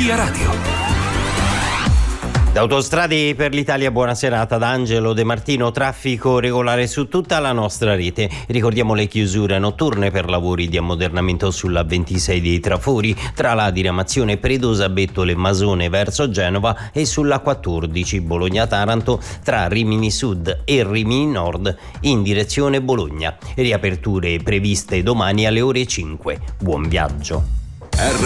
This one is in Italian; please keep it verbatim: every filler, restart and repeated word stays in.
Via Radio. Da Autostrade per l'Italia, buona serata da Angelo De Martino. Traffico regolare su tutta la nostra rete. Ricordiamo le chiusure notturne per lavori di ammodernamento sulla ventisei dei Trafori, tra la diramazione Predosa Bettole Masone verso Genova e sulla quattordici Bologna-Taranto tra Rimini Sud e Rimini Nord in direzione Bologna. Riaperture previste domani alle ore cinque. Buon viaggio.